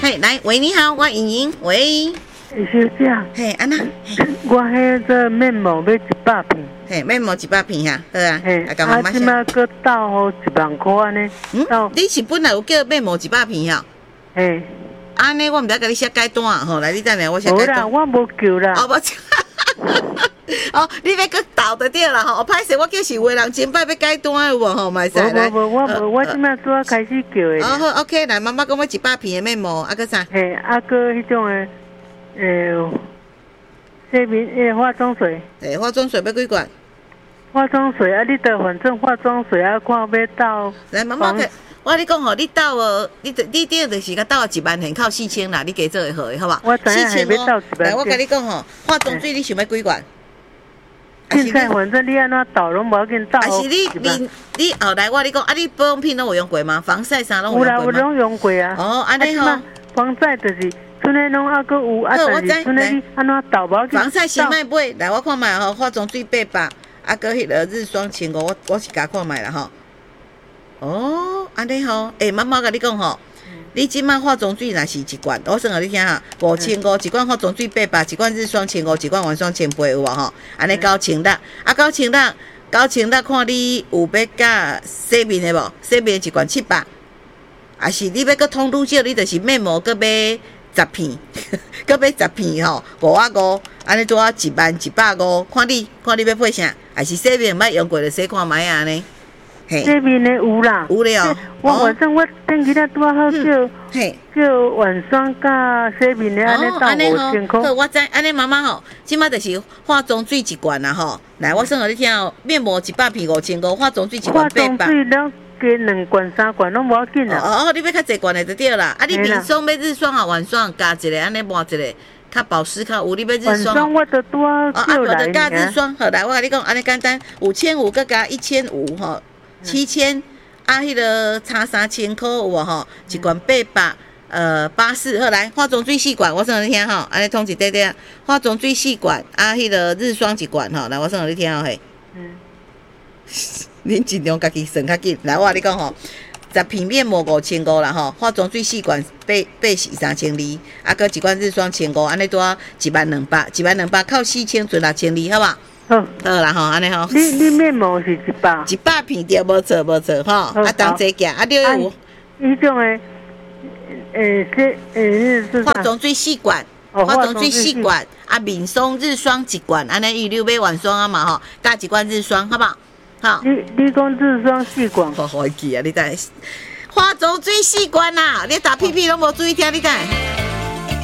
嘿，来，喂，你好，我莹莹，喂。 小姐， 嘿，安那？ 我迄个面膜要100片。 嘿，面膜100片呀，好啊。 嘿，即摆搁倒好1万块安尼。 你是本来有叫面膜100片呀？ 嘿。 安尼我毋知甲你写改单吼，来你等下我写改单。 无啦，我无叫啦。 哦，无。哦，你要搁倒就对啦吼，歹势，我叫是有人前摆要改单有无吼，嘛使来。 无，我即摆拄啊开始叫的。 哦好 ，OK， 来妈妈讲我100片的面膜，啊搁啥？ 嘿，啊搁迄种的，洗面化妆水。 诶，化妆水要几罐？ 化妆水啊，你得反正化妆水啊，看要倒。 来妈妈，我跟你讲吼，你倒哦，你顶就是甲倒1万，现靠4000啦，你加做会好的，好吧？4000 要倒1万。 来，我跟你讲吼，化妆水你想要几罐？ 现在反正你安怎倒拢无要紧倒。还是你后来我跟你讲，啊，你保养品拢有用过吗？防晒啥拢有用过吗？ 有啦，有拢用过啊。 哦，安尼吼。 防晒就是，剩诶拢还阁有，啊，但是剩诶你安怎倒无要紧。 防晒先卖买，来我看卖吼，化妆水800，啊，搁迄个日霜1500，我是甲看卖啦吼。哦，安尼吼，妈妈甲你讲吼，你即摆化妆水若是1罐，我算互你听哈，5500一罐化妆水800，一罐日霜1500，一罐晚霜1800有无吼？安尼9000啦，啊9000啦，看你有要甲洗面的无？洗面一罐700，啊是你要搁通愈少，你就是面膜搁买10片，搁买10片吼，550，安尼拄啊10150，看你要配啥，还是洗面捌用过就洗看卖啊安尼。 洗面的有啦， 有了。 反正我顶几日拄啊好叫晚霜甲洗面的安尼倒5000块。 好，我知，安尼妈妈吼，即摆就是化妆水1罐啦吼。来，我算互你听哦，面膜100片5500，化妆水1罐800。 化妆水咱加2罐3罐拢无要紧啦。 哦，你要较济罐的就对啦。啊，你面霜要日霜啊，晚霜加一个，安尼抹一个，较保湿较有。你要日霜。 晚霜我都拄啊叫来。 就加日霜，好来，我甲你讲，安尼简单，5500搁加1500吼。7000啊，迄个差3000块有无吼？一罐800，84好来，化妆水4罐，我算互你听吼，安尼统一块块，化妆水4罐啊，迄个日霜1罐吼，来我算互你听吼嘿。恁尽量家己算较紧，来我甲你讲吼，10片面膜5500啦吼，化妆水4罐是3200，啊，搁一罐日霜1500，安尼拄啊12000扣4000存6200，好吧？好啦吼，安尼吼。 你面膜是100 片对，无错吼，啊，当这件啊，你有。 迄种诶， 化妆水4罐，化妆水4罐，啊，面霜日霜1罐，安尼你买晚霜啊嘛吼，加一罐日霜，好不好？好。 你讲日霜4罐， 我记啊，你等下化妆水4罐啦，你打屁屁拢无注意听，你等下。